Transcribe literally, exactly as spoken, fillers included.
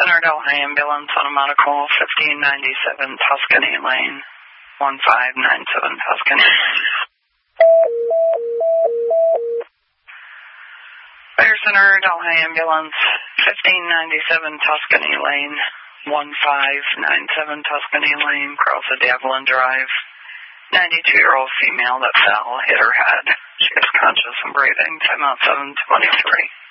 Center Delhi Ambulance on a medical, fifteen ninety-seven Tuscany Lane, one five nine seven Tuscany Lane. Fire Center Delhi Ambulance, fifteen ninety-seven Tuscany Lane, one five nine seven Tuscany Lane, Cross of Davelin Drive. ninety-two-year-old female that fell, hit her head. She is conscious and breathing. Time out seven twenty-three.